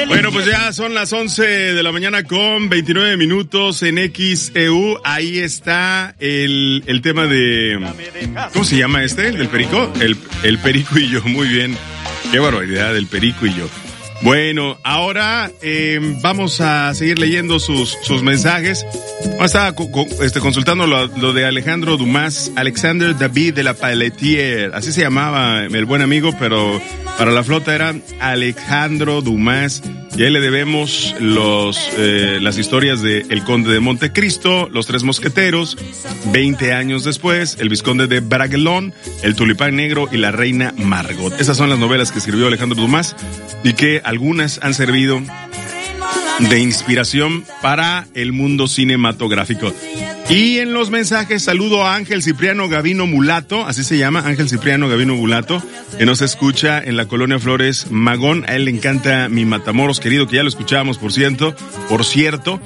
Bueno, pues ya son las 11 de la mañana con 29 minutos en XEU. Ahí está el tema de... ¿Cómo se llama este? ¿El del perico? El perico y yo, muy bien. Qué barbaridad, el perico y yo. Bueno, ahora vamos a seguir leyendo sus mensajes. Estaba consultando lo de Alejandro Dumas, Alexander David de la Pelletier, así se llamaba el buen amigo, pero para la flota era Alejandro Dumas. Y ahí le debemos las historias de El Conde de Montecristo, Los Tres Mosqueteros, 20 años después, El Vizconde de Bragelón, El Tulipán Negro y La Reina Margot. Esas son las novelas que escribió Alejandro Dumas y que algunas han servido de inspiración para el mundo cinematográfico. Y en los mensajes saludo a Ángel Cipriano Gavino Mulato, así se llama, Ángel Cipriano Gavino Mulato, que nos escucha en la colonia Flores Magón. A él le encanta Mi Matamoros querido, que ya lo escuchábamos, por cierto.